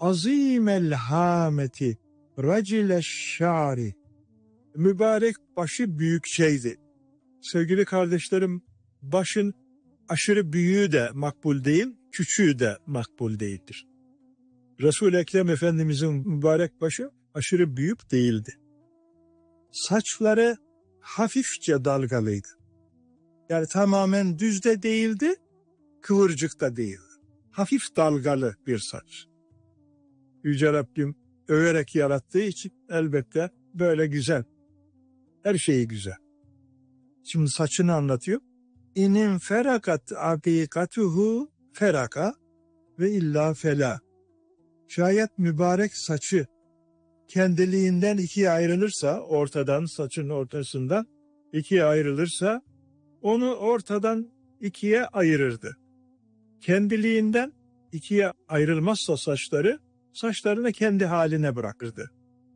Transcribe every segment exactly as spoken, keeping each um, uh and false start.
azimel hameti racileş şari. Mübarek başı büyük şeydi. Sevgili kardeşlerim, başın aşırı büyüğü de makbul değil, küçüğü de makbul değildir. Resul-i Ekrem Efendimizin mübarek başı aşırı büyük değildi. Saçları hafifçe dalgalıydı. Yani tamamen düz de değildi, kıvırcık da değildi. Hafif dalgalı bir saç. Yüce Rabbim överek yarattığı için elbette böyle güzel. Her şeyi güzel. Şimdi saçını anlatıyor. İnin ferakat akikatuhu feraka ve illa fela. Şayet mübarek saçı kendiliğinden ikiye ayrılırsa, ortadan, saçın ortasından ikiye ayrılırsa, onu ortadan ikiye ayırırdı. Kendiliğinden ikiye ayrılmazsa saçları, saçlarını kendi haline bırakırdı.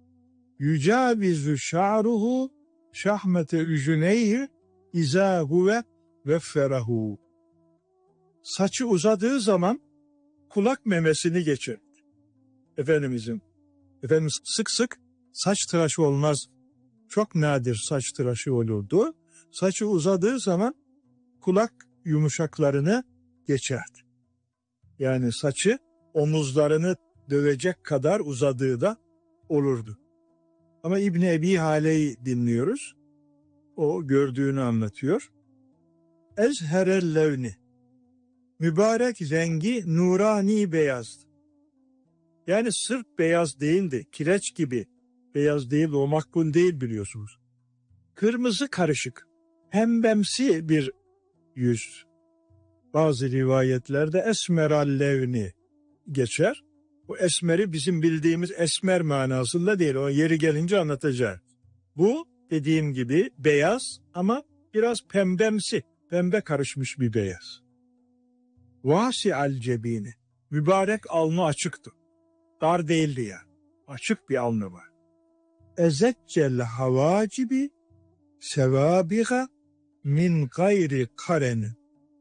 Yücavizü şa'ruhu şahmete ücüneyhi izâ huve vefferahu. Saçı uzadığı zaman kulak memesini geçirdi. Efendimizin, Efendimiz sık sık saç tıraşı olmaz. Çok nadir saç tıraşı olurdu. Saçı uzadığı zaman kulak yumuşaklarını geçerdi. Yani saçı omuzlarını dövecek kadar uzadığı da olurdu. Ama İbn Ebi Hale'yi dinliyoruz. O gördüğünü anlatıyor. Ezherel levni. Mübarek rengi nurani beyazdı. Yani sırf beyaz değildi. Kireç gibi beyaz değil, o makbul değil biliyorsunuz. Kırmızı karışık, pembemsi bir yüz. Bazı rivayetlerde esmeral levni geçer. Bu esmeri bizim bildiğimiz esmer manasında değil. O yeri gelince anlatacağım. Bu dediğim gibi beyaz ama biraz pembemsi, pembe karışmış bir beyaz. Vasi'al cebini. Mübarek alnı açıktı. Dar değildi ya. Açık bir alnı var. Ezeccel havacibi sevabiha min gayri karenin.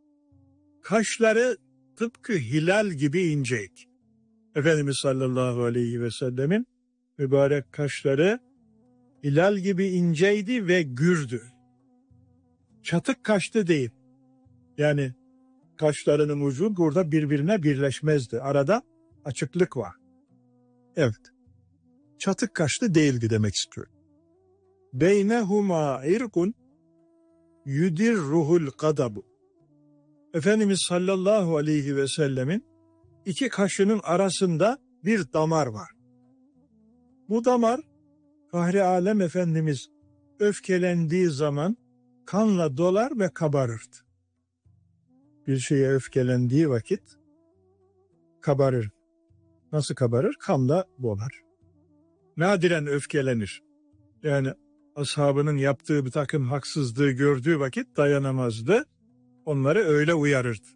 Kaşları tıpkı hilal gibi inceydi. Efendimiz sallallahu aleyhi ve sellemin mübarek kaşları hilal gibi inceydi ve gürdü. Çatık kaşlı değil. Yani kaşlarının ucu burada birbirine birleşmezdi. Arada açıklık var. Evet. Çatık kaşlı değildi demek istiyor. Beynehuma irkun yudir ruhul kadabu. Efendimiz sallallahu aleyhi ve sellemin iki kaşının arasında bir damar var. Bu damar Fahri Alem Efendimiz öfkelendiği zaman kanla dolar ve kabarırdı. Bir şeye öfkelendiği vakit kabarır. Nasıl kabarır? Kanla dolar. Nadiren öfkelenir. Yani ashabının yaptığı bir takım haksızlığı gördüğü vakit dayanamazdı. Onları öyle uyarırdı.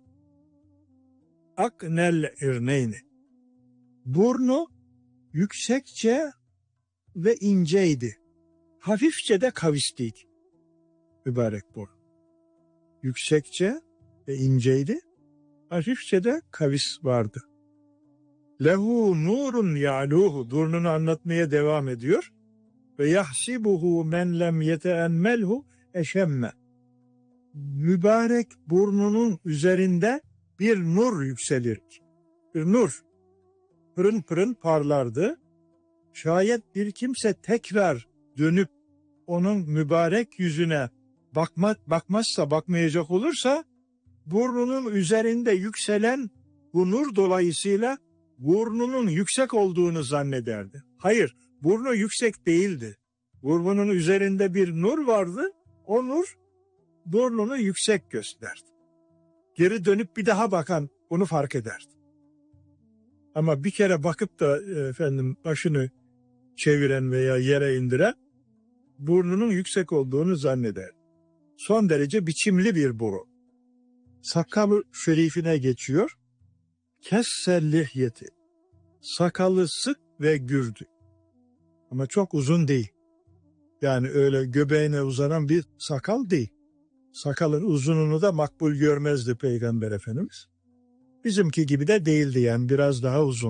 Aknel irneyni. Burnu yüksekçe ve inceydi. Hafifçe de kavistiydi. Mübarek burun. Yüksekçe ve inceydi. Hafifçe de kavis vardı. Lehu nurun ya'luhu. Burnunu anlatmaya devam ediyor. Ve yahsibuhu men lem yeteemmelhu eşemme. Mübarek burnunun üzerinde bir nur yükselir. Bir nur. Pırın pırın parlardı. Şayet bir kimse tekrar dönüp onun mübarek yüzüne bakma, bakmazsa, bakmayacak olursa burnunun üzerinde yükselen bu nur dolayısıyla burnunun yüksek olduğunu zannederdi. Hayır, burnu yüksek değildi. Burnunun üzerinde bir nur vardı. O nur burnunu yüksek gösterdi. Geri dönüp bir daha bakan bunu fark ederdi. Ama bir kere bakıp da efendim başını çeviren veya yere indiren burnunun yüksek olduğunu zanneder. Son derece biçimli bir burun. Sakalı şerifine geçiyor. Kessel lihyeti. Sakalı sık ve gürdü. Ama çok uzun değil. Yani öyle göbeğine uzanan bir sakal değil. Sakalın uzunluğunu da makbul görmezdi Peygamber Efendimiz. Bizimki gibi de değildi yani biraz daha uzun.